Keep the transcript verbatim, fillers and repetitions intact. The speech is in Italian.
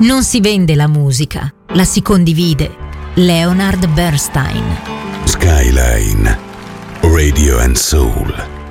Non si vende la musica, la si condivide. Leonard Bernstein. Skyline Radio and Soul.